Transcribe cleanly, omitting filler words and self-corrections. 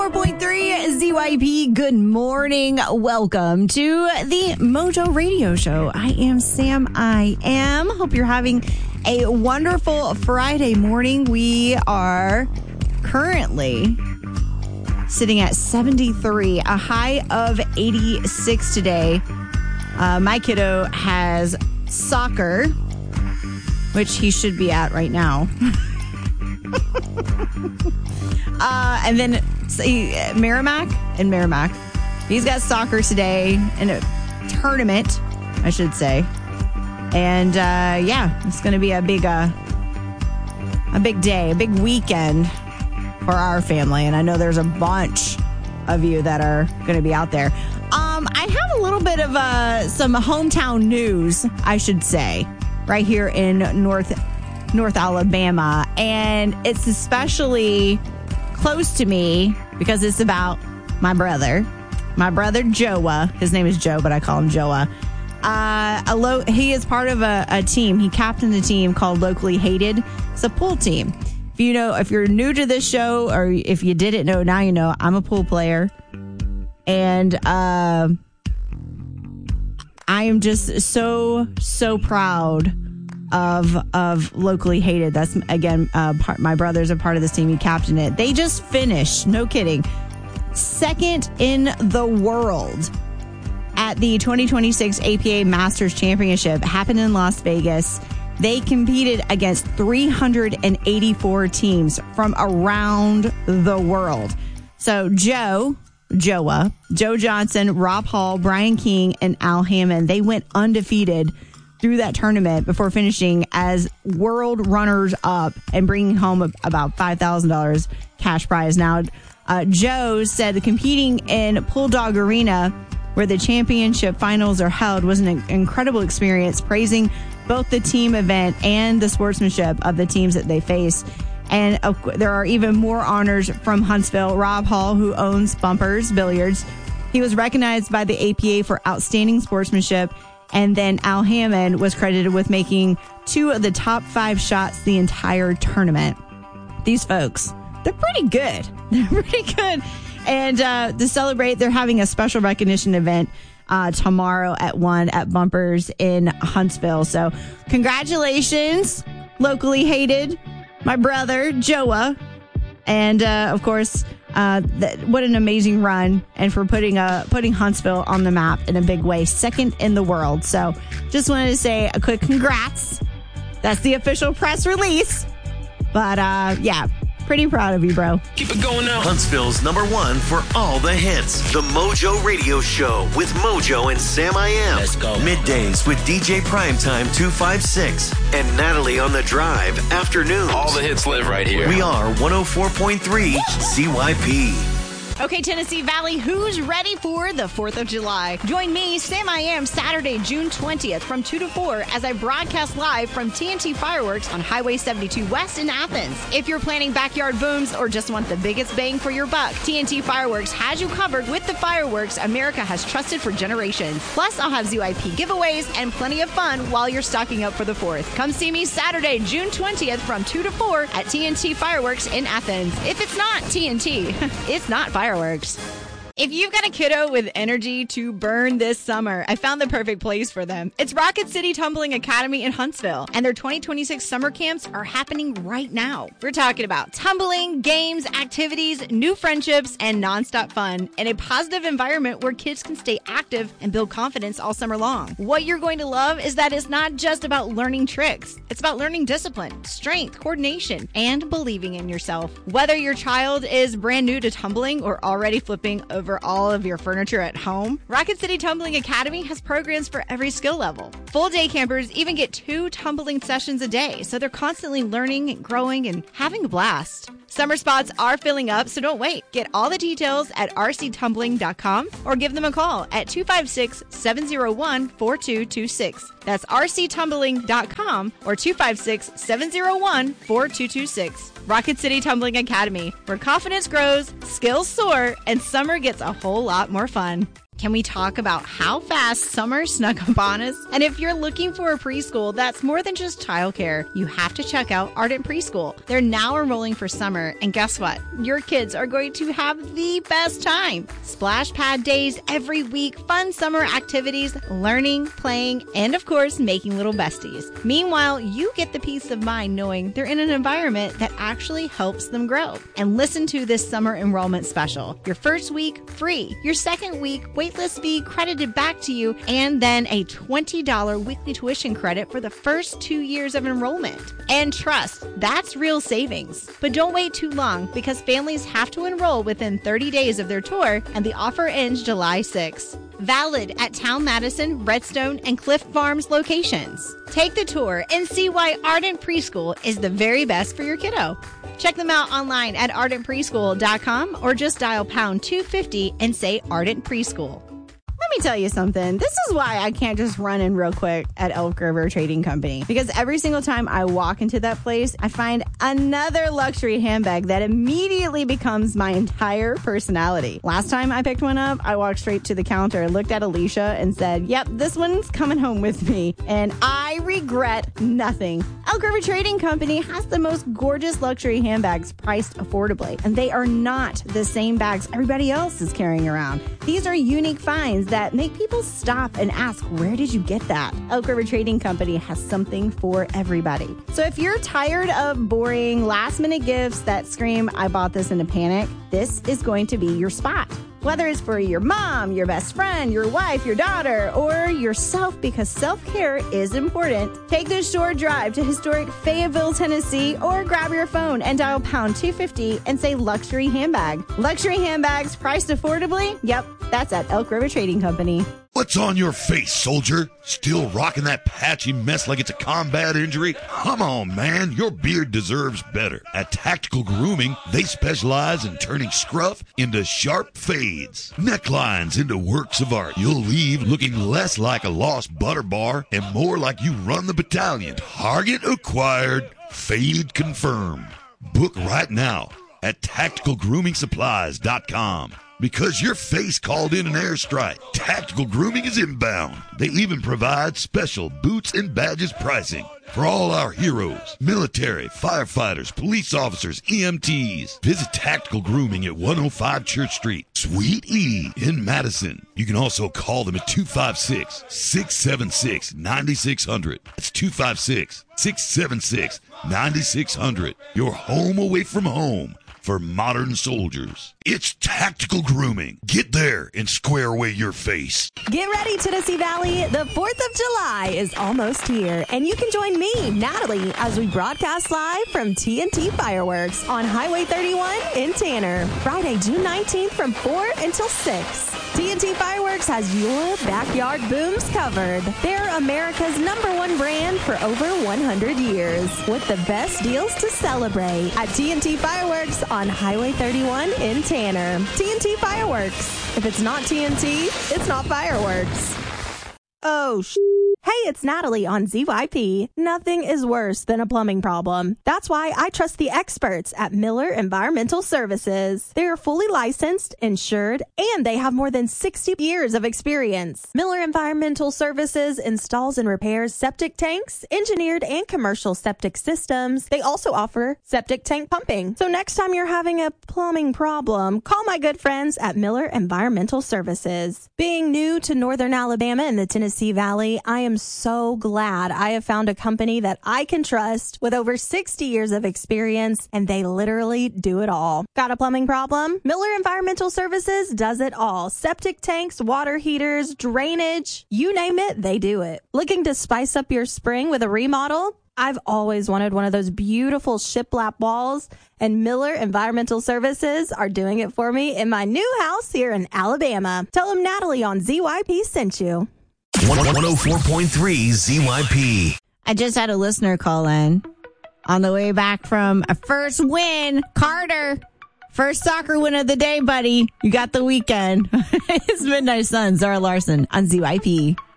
104.3 ZYP. Good morning. Welcome to the Mojo Radio Show. I am Sam. I am. Hope you're having a wonderful Friday morning. We are currently sitting at 73, a high of 86 today. My kiddo has soccer, which he should be at right now. And then Merrimack. He's got soccer today in a tournament, I should say. And it's going to be a big day, a big weekend for our family. And I know there's a bunch of you that are going to be out there. I have a little bit of some hometown news, I should say, right here in North Alabama. And it's especially close to me because it's about my brother Joa. His name is Joe, but I call him Joa. He is part of a team. He captained a team called Locally Hated. It's a pool team. If you're new to this show, or if you didn't know, now you know. I'm a pool player, and I am just so proud of Locally Hated. That's again my brother's a part of this team. He captained it. They just finished, no kidding, second in the world at the 2026 APA Masters Championship. Happened in Las Vegas. They competed against 384 teams from around the world. So Joe Johnson, Rob Hall, Brian King, and Al Hammond, they went undefeated through that tournament before finishing as world runners-up and bringing home about $5,000 cash prize. Now, Joe said the competing in Pool Dog Arena, where the championship finals are held, was an incredible experience, praising both the team event and the sportsmanship of the teams that they face. And there are even more honors from Huntsville. Rob Hall, who owns Bumpers Billiards, he was recognized by the APA for outstanding sportsmanship. And then Al Hammond was credited with making 2 of the top 5 shots the entire tournament. These folks, they're pretty good. And to celebrate, they're having a special recognition event tomorrow at 1 at Bumpers in Huntsville. So congratulations, Locally Hated, my brother, Joa. And, of course, what an amazing run, and for putting Huntsville on the map in a big way, second in the world. So just wanted to say a quick congrats. That's the official press release. But, pretty proud of you, bro. Keep it going now. Huntsville's #1 for all the hits. The Mojo Radio Show with Mojo and Sam I Am. Let's go. Middays with DJ Primetime 256 and Natalie on the Drive afternoons. All the hits live right here. We are 104.3 CYP. Okay, Tennessee Valley, who's ready for the 4th of July? Join me, Sam I Am, Saturday, June 20th from 2 to 4 as I broadcast live from TNT Fireworks on Highway 72 West in Athens. If you're planning backyard booms or just want the biggest bang for your buck, TNT Fireworks has you covered with the fireworks America has trusted for generations. Plus, I'll have ZYP giveaways and plenty of fun while you're stocking up for the 4th. Come see me Saturday, June 20th from 2 to 4 at TNT Fireworks in Athens. If it's not TNT, it's not fireworks. If you've got a kiddo with energy to burn this summer, I found the perfect place for them. It's Rocket City Tumbling Academy in Huntsville, and their 2026 summer camps are happening right now. We're talking about tumbling, games, activities, new friendships, and nonstop fun in a positive environment where kids can stay active and build confidence all summer long. What you're going to love is that it's not just about learning tricks. It's about learning discipline, strength, coordination, and believing in yourself. Whether your child is brand new to tumbling or already flipping over all of your furniture at home, Rocket City Tumbling Academy has programs for every skill level. Full day campers even get 2 tumbling sessions a day, so they're constantly learning, growing, and having a blast. Summer spots are filling up, so don't wait. Get all the details at rctumbling.com or give them a call at 256-701-4226. That's rctumbling.com or 256-701-4226. Rocket City Tumbling Academy, where confidence grows, skills soar, and summer gets a whole lot more fun. Can we talk about how fast summer snuck up on us? And if you're looking for a preschool that's more than just childcare, you have to check out Ardent Preschool. They're now enrolling for summer, and guess what? Your kids are going to have the best time. Splash pad days every week, fun summer activities, learning, playing, and of course, making little besties. Meanwhile, you get the peace of mind knowing they're in an environment that actually helps them grow. And listen to this summer enrollment special. Your first week, free. Your second week, waitlist fee credited back to you, and then a $20 weekly tuition credit for the first 2 years of enrollment. And trust, that's real savings. But don't wait too long because families have to enroll within 30 days of their tour, and the offer ends July 6th. Valid at Town Madison, Redstone, and Cliff Farms locations. Take the tour and see why Ardent Preschool is the very best for your kiddo. Check them out online at ardentpreschool.com or just dial pound 250 and say Ardent Preschool. Let me tell you something. This is why I can't just run in real quick at Elk River Trading Company. Because every single time I walk into that place, I find another luxury handbag that immediately becomes my entire personality. Last time I picked one up, I walked straight to the counter, looked at Alicia, and said, yep, this one's coming home with me. And I regret nothing. Elk River Trading Company has the most gorgeous luxury handbags priced affordably. And they are not the same bags everybody else is carrying around. These are unique finds that make people stop and ask, where did you get that? Elk River Trading Company has something for everybody. So if you're tired of boring last-minute gifts that scream, I bought this in a panic, this is going to be your spot. Whether it's for your mom, your best friend, your wife, your daughter, or yourself, because self-care is important, take this short drive to historic Fayetteville, Tennessee, or grab your phone and dial pound 250 and say luxury handbag. Luxury handbags priced affordably? Yep, that's at Elk River Trading Company. What's on your face, soldier? Still rocking that patchy mess like it's a combat injury? Come on, man. Your beard deserves better. At Tactical Grooming, they specialize in turning scruff into sharp fades, necklines into works of art. You'll leave looking less like a lost butter bar and more like you run the battalion. Target acquired, fade confirmed. Book right now at tacticalgrooming.supplies.com. Because your face called in an airstrike, Tactical Grooming is inbound. They even provide special boots and badges pricing for all our heroes, military, firefighters, police officers, EMTs. Visit Tactical Grooming at 105 Church Street, Suite E in Madison. You can also call them at 256-676-9600. That's 256-676-9600. Your home away from home for modern soldiers. It's Tactical Grooming. Get there and square away your face. Get ready, Tennessee Valley. The 4th of July is almost here, and you can join me, Natalie, as we broadcast live from TNT Fireworks on Highway 31 in Tanner. Friday, June 19th from 4 until 6. TNT Fireworks has your backyard booms covered. They're America's #1 brand for over 100 years, with the best deals to celebrate at TNT Fireworks on Highway 31 in Tanner. TNT Fireworks. If it's not TNT, it's not fireworks. Oh, Hey, it's Natalie on ZYP. Nothing is worse than a plumbing problem. That's why I trust the experts at Miller Environmental Services. They are fully licensed, insured, and they have more than 60 years of experience. Miller Environmental Services installs and repairs septic tanks, engineered and commercial septic systems. They also offer septic tank pumping. So next time you're having a plumbing problem, call my good friends at Miller Environmental Services. Being new to Northern Alabama and the Tennessee Valley, I am so glad I have found a company that I can trust with over 60 years of experience, and they literally do it all. Got a plumbing problem? Miller Environmental Services does it all. Septic tanks, water heaters, drainage, you name it, they do it. Looking to spice up your spring with a remodel? I've always wanted one of those beautiful shiplap walls, and Miller Environmental Services are doing it for me in my new house here in Alabama. Tell them Natalie on ZYP sent you. 104.3 ZYP. I just had a listener call in on the way back from a first win. Carter, first soccer win of the day, buddy. You got the weekend. It's Midnight Sun, Zara Larson on ZYP.